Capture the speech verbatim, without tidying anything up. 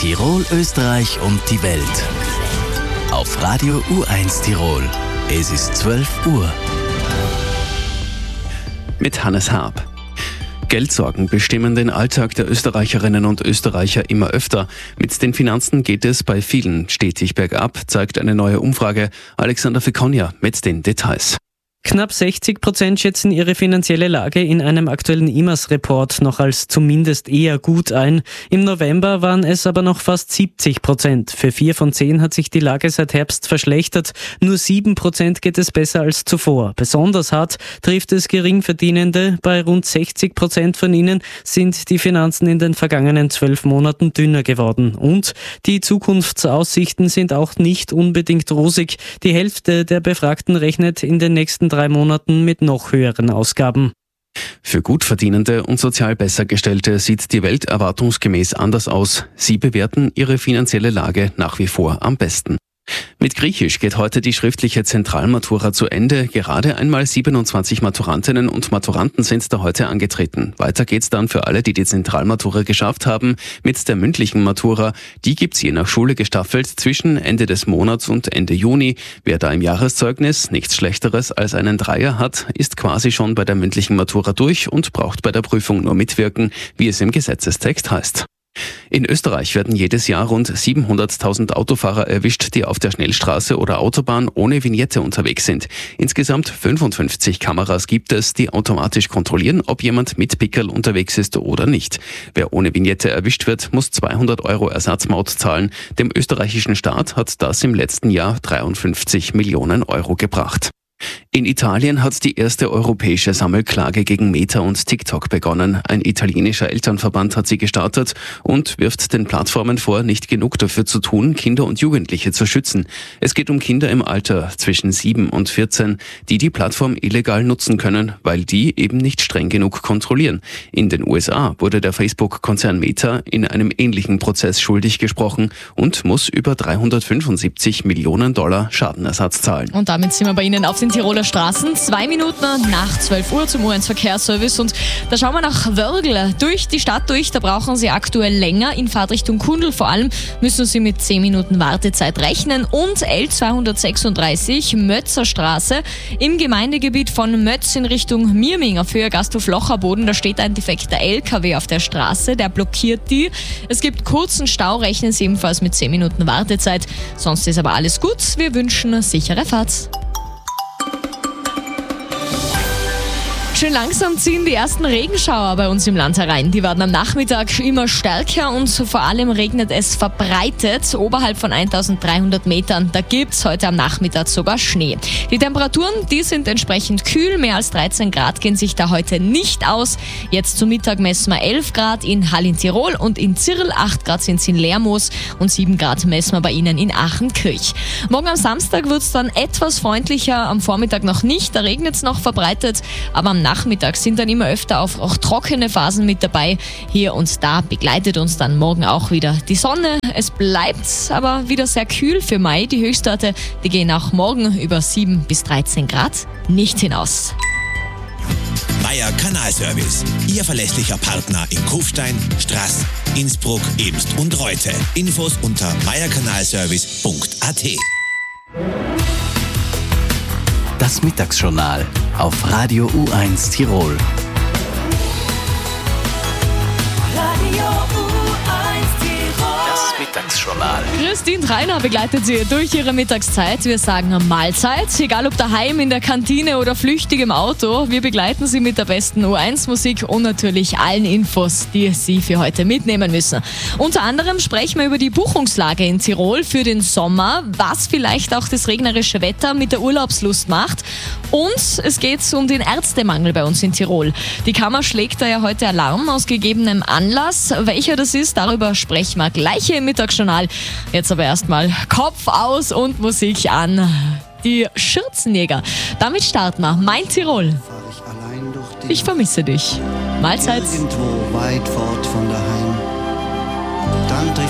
Tirol, Österreich und die Welt. Auf Radio U eins Tirol. Es ist zwölf Uhr. Mit Hannes Haab. Geldsorgen bestimmen den Alltag der Österreicherinnen und Österreicher immer öfter. Mit den Finanzen geht es bei vielen stetig bergab, zeigt eine neue Umfrage. Alexander Fekonja mit den Details. Knapp sechzig Prozent schätzen ihre finanzielle Lage in einem aktuellen I M A S-Report noch als zumindest eher gut ein. Im November waren es aber noch fast siebzig Prozent. Für vier von zehn hat sich die Lage seit Herbst verschlechtert. Nur sieben Prozent geht es besser als zuvor. Besonders hart trifft es Geringverdienende. Bei rund sechzig Prozent von ihnen sind die Finanzen in den vergangenen zwölf Monaten dünner geworden. Und die Zukunftsaussichten sind auch nicht unbedingt rosig. Die Hälfte der Befragten rechnet in den nächsten drei Monaten mit noch höheren Ausgaben. Für Gutverdienende und sozial Bessergestellte sieht die Welt erwartungsgemäß anders aus. Sie bewerten ihre finanzielle Lage nach wie vor am besten. Mit Griechisch geht heute die schriftliche Zentralmatura zu Ende. Gerade einmal siebenundzwanzig Maturantinnen und Maturanten sind da heute angetreten. Weiter geht's dann für alle, die die Zentralmatura geschafft haben, mit der mündlichen Matura. Die gibt's je nach Schule gestaffelt zwischen Ende des Monats und Ende Juni. Wer da im Jahreszeugnis nichts Schlechteres als einen Dreier hat, ist quasi schon bei der mündlichen Matura durch und braucht bei der Prüfung nur mitwirken, wie es im Gesetzestext heißt. In Österreich werden jedes Jahr rund siebenhunderttausend Autofahrer erwischt, die auf der Schnellstraße oder Autobahn ohne Vignette unterwegs sind. Insgesamt fünfundfünfzig Kameras gibt es, die automatisch kontrollieren, ob jemand mit Pickerl unterwegs ist oder nicht. Wer ohne Vignette erwischt wird, muss zweihundert Euro Ersatzmaut zahlen. Dem österreichischen Staat hat das im letzten Jahr dreiundfünfzig Millionen Euro gebracht. In Italien hat die erste europäische Sammelklage gegen Meta und TikTok begonnen. Ein italienischer Elternverband hat sie gestartet und wirft den Plattformen vor, nicht genug dafür zu tun, Kinder und Jugendliche zu schützen. Es geht um Kinder im Alter zwischen sieben und vierzehn, die die Plattform illegal nutzen können, weil die eben nicht streng genug kontrollieren. In den U S A wurde der Facebook-Konzern Meta in einem ähnlichen Prozess schuldig gesprochen und muss über dreihundertfünfundsiebzig Millionen Dollar Schadenersatz zahlen. Und damit sind wir bei Ihnen auf den Tiroler Straßen. Zwei Minuten nach zwölf Uhr zum U eins Verkehrsservice. Und da schauen wir nach Wörgl durch die Stadt durch. Da brauchen Sie aktuell länger. In Fahrtrichtung Kundl vor allem müssen Sie mit zehn Minuten Wartezeit rechnen. Und L zweihundertsechsunddreißig Mötzer Straße im Gemeindegebiet von Mötz in Richtung Mirming auf Höhe Gasthof-Locherboden. Da steht ein defekter L K W auf der Straße. Der blockiert die. Es gibt kurzen Stau. Rechnen Sie ebenfalls mit zehn Minuten Wartezeit. Sonst ist aber alles gut. Wir wünschen eine sichere Fahrt. Schön langsam ziehen die ersten Regenschauer bei uns im Land herein. Die werden am Nachmittag immer stärker und vor allem regnet es verbreitet. Oberhalb von eintausenddreihundert Metern, da gibt's heute am Nachmittag sogar Schnee. Die Temperaturen, die sind entsprechend kühl. Mehr als dreizehn Grad gehen sich da heute nicht aus. Jetzt zum Mittag messen wir elf Grad in Hall in Tirol und in Zirl. acht Grad sind es in Lermoos und sieben Grad messen wir bei Ihnen in Aachenkirch. Morgen am Samstag wird's dann etwas freundlicher. Am Vormittag noch nicht, da regnet's noch verbreitet. Aber am Nachmittag sind dann immer öfter auch, auch trockene Phasen mit dabei. Hier und da begleitet uns dann morgen auch wieder die Sonne. Es bleibt aber wieder sehr kühl für Mai. Die Höchstwerte, die gehen auch morgen über sieben bis dreizehn Grad nicht hinaus. Meier Kanalservice, Ihr verlässlicher Partner in Kufstein, Straß, Innsbruck, Ebst und Reute. Infos unter meier kanalservice punkt a t. Das Mittagsjournal auf Radio U eins Tirol. Radio U eins Tirol. Das Mittagsjournal. Christine Treiner begleitet Sie durch Ihre Mittagszeit. Wir sagen Mahlzeit, egal ob daheim, in der Kantine oder flüchtig im Auto. Wir begleiten Sie mit der besten U eins Musik und natürlich allen Infos, die Sie für heute mitnehmen müssen. Unter anderem sprechen wir über die Buchungslage in Tirol für den Sommer, was vielleicht auch das regnerische Wetter mit der Urlaubslust macht. Und es geht um den Ärztemangel bei uns in Tirol. Die Kammer schlägt da ja heute Alarm aus gegebenem Anlass. Welcher das ist, darüber sprechen wir gleich im Mittagsjournal. Jetzt aber erstmal Kopf aus und Musik an. Die Schürzenjäger. Damit starten wir. Mein Tirol. Ich vermisse dich. Mahlzeit. Irgendwo weit fort von daheim. Dann